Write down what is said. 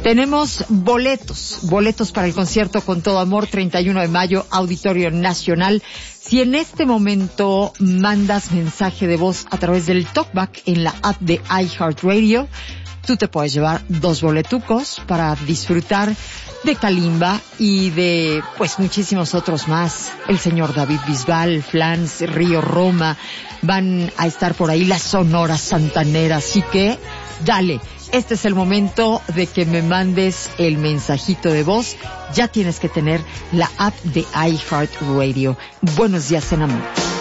Tenemos boletos para el concierto Con Todo Amor, 31 de mayo, Auditorio Nacional. Si en este momento mandas mensaje de voz a través del TalkBack en la app de iHeartRadio, tú te puedes llevar 2 boletucos para disfrutar de Kalimba y de, pues, muchísimos otros más. El señor David Bisbal, Flans, Río Roma, van a estar por ahí la Sonora Santanera, así que dale. Este es el momento de que me mandes el mensajito de voz. Ya tienes que tener la app de iHeartRadio. Buenos días, en amor.